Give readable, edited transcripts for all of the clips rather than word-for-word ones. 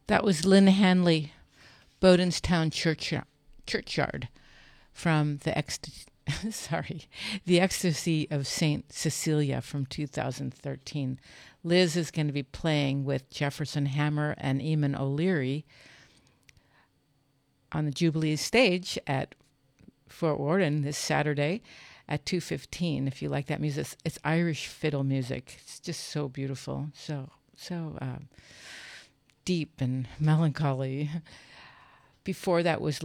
That was Lynn Hanley, Bodenstown Churchyard from sorry, The Ecstasy of Saint Cecilia from 2013. Liz is going to be playing with Jefferson Hammer and Eamon O'Leary on the Jubilee stage at Fort Worden this Saturday at 2:15. If you like that music, it's Irish fiddle music. It's just so beautiful, so deep and melancholy. Before that was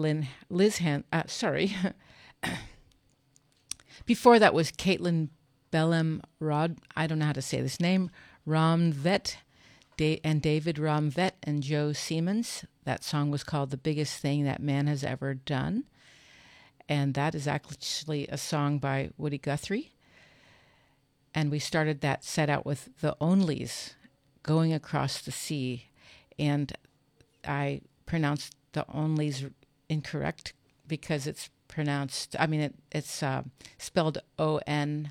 Before that was Caitlin Bellem Rod. I don't know how to say this name. Ramvet and David Ramvet and Joe Siemens. That song was called "The Biggest Thing That Man Has Ever Done," and that is actually a song by Woody Guthrie. And we started that set out with the Onlys, "Going Across the Sea," and I pronounced the Onlys incorrect because it's pronounced. I mean, it's spelled Onlies,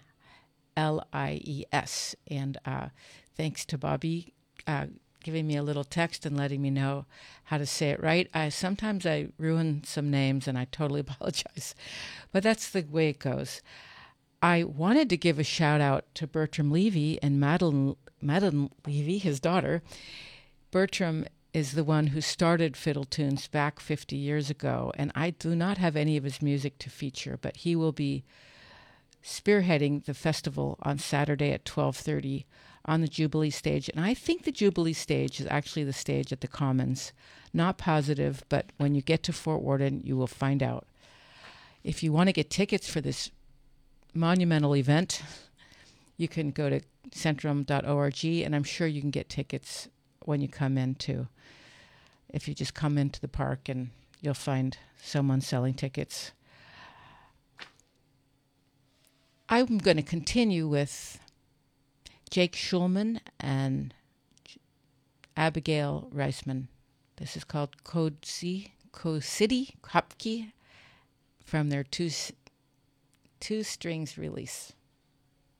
and thanks to Bobby giving me a little text and letting me know how to say it right. Sometimes I ruin some names, and I totally apologize, but that's the way it goes. I wanted to give a shout out to Bertram Levy and Madeline Levy, his daughter. Bertram is the one who started Fiddle Tunes back 50 years ago, and I do not have any of his music to feature, but he will be spearheading the festival on Saturday at 12:30 on the Jubilee stage. And I think the Jubilee stage is actually the stage at the Commons. Not positive, but when you get to Fort Worden, you will find out. If you want to get tickets for this monumental event, you can go to centrum.org, and I'm sure you can get tickets when you come in too. If you just come into the park, and you'll find someone selling tickets. I'm going to continue with Jake Schulman and Abigail Reisman. This is called Code City Hopkey from their two strings release.